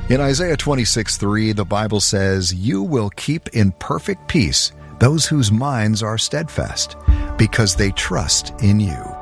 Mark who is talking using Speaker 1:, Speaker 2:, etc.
Speaker 1: In Isaiah 26:3, the Bible says, "You will keep in perfect peace those whose minds are steadfast, because they trust in you."